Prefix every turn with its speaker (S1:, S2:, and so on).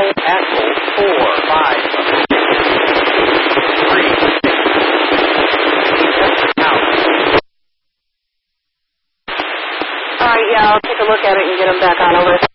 S1: axle 4, 5, 6, 3, 6. Out.
S2: All right, yeah, I'll take a look at it and get them back on over.